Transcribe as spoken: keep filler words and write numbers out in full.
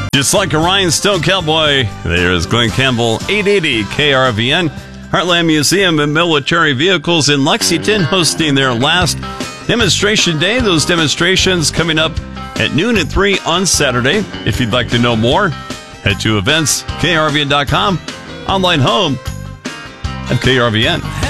Just like a rhinestone cowboy, there's Glenn Campbell, eight eighty K R V N. Heartland Museum and Military Vehicles in Lexington hosting their last demonstration day. Those demonstrations coming up at noon and three on Saturday. If you'd like to know more, head to events K R V N dot com, online home at K R V N.